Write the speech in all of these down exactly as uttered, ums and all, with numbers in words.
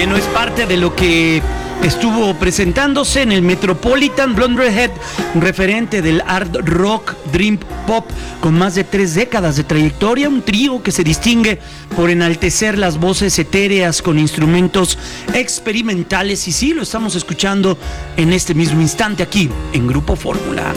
Bueno, es parte de lo que estuvo presentándose en el Metropolitan. Blonderhead, un referente del art rock, dream pop, con más de tres décadas de trayectoria, un trío que se distingue por enaltecer las voces etéreas con instrumentos experimentales, y sí, lo estamos escuchando en este mismo instante aquí en Grupo Fórmula.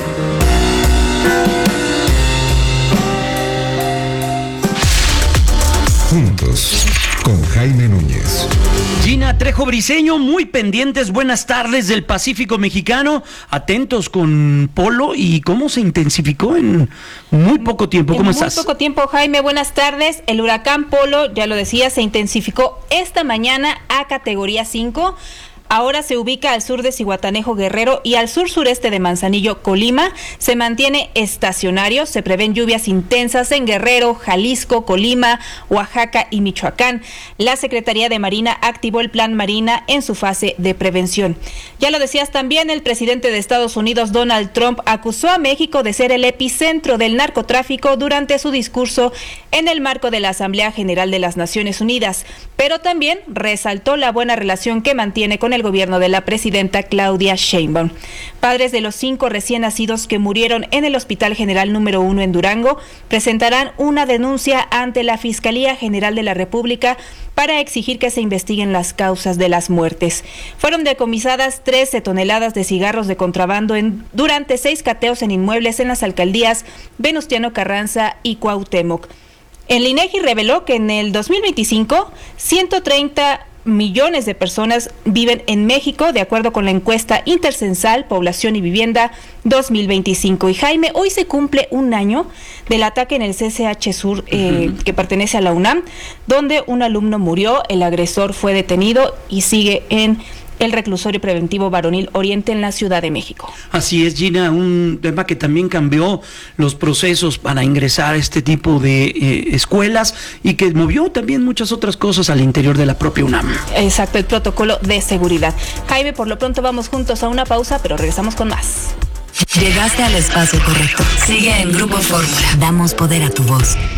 Juntos, con Jaime Núñez. Gina Trejo Briceño, muy pendientes, buenas tardes del Pacífico Mexicano, atentos con Polo y cómo se intensificó en muy poco tiempo. ¿Cómo en estás? Muy poco tiempo, Jaime, buenas tardes. El huracán Polo, ya lo decía, se intensificó esta mañana a categoría cinco. Ahora se ubica al sur de Zihuatanejo, Guerrero, y al sur-sureste de Manzanillo, Colima. Se mantiene estacionario. Se prevén lluvias intensas en Guerrero, Jalisco, Colima, Oaxaca y Michoacán. La Secretaría de Marina activó el Plan Marina en su fase de prevención. Ya lo decías también, el presidente de Estados Unidos, Donald Trump, acusó a México de ser el epicentro del narcotráfico durante su discurso en el marco de la Asamblea General de las Naciones Unidas, pero también resaltó la buena relación que mantiene con el el gobierno de la presidenta Claudia Sheinbaum. Padres de los cinco recién nacidos que murieron en el Hospital General número uno en Durango presentarán una denuncia ante la Fiscalía General de la República para exigir que se investiguen las causas de las muertes. Fueron decomisadas trece toneladas de cigarros de contrabando en, durante seis cateos en inmuebles en las alcaldías Venustiano Carranza y Cuauhtémoc. El INEGI reveló que en el dos mil veinticinco, ciento treinta millones de personas viven en México, de acuerdo con la encuesta intercensal Población y Vivienda dos mil veinticinco. Y Jaime, hoy se cumple un año del ataque en el C C H Sur, eh, uh-huh. que pertenece a la UNAM, donde un alumno murió, el agresor fue detenido y sigue en el reclusorio preventivo Varonil Oriente en la Ciudad de México. Así es, Gina, un tema que también cambió los procesos para ingresar a este tipo de eh, escuelas y que movió también muchas otras cosas al interior de la propia UNAM. Exacto, el protocolo de seguridad. Jaime, por lo pronto vamos juntos a una pausa, pero regresamos con más. Llegaste al espacio correcto. Sigue en Grupo Fórmula. Damos poder a tu voz.